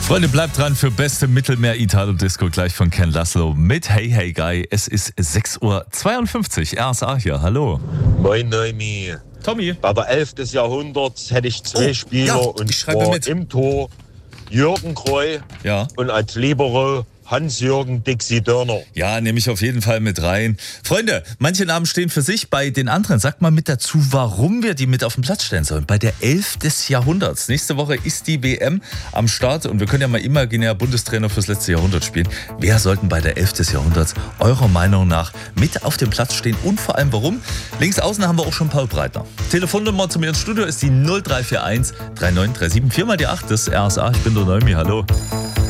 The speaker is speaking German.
Freunde, bleibt dran für beste Mittelmeer-Italo-Disco gleich von Ken Laszlo mit Hey Hey Guy. Es ist 6:52 Uhr. RSA hier, hallo. Moin Noemi. Tommy. Bei der 11. des Jahrhunderts hätte ich zwei Spieler und zwar im Tor Jürgen Kreu und als Libero Hans-Jürgen Dixie Dörner. Ja, nehme ich auf jeden Fall mit rein. Freunde, manche Namen stehen für sich, bei den anderen sagt mal mit dazu, warum wir die mit auf den Platz stellen sollen. Bei der 11 des Jahrhunderts. Nächste Woche ist die WM am Start und wir können ja mal imaginär Bundestrainer fürs letzte Jahrhundert spielen. Wer sollten bei der 11 des Jahrhunderts eurer Meinung nach mit auf dem Platz stehen und vor allem warum? Links außen haben wir auch schon Paul Breitner. Telefonnummer zu mir ins Studio ist die 0341 3937 4 mal die 8 des RSA. Ich bin der Noemi, hallo.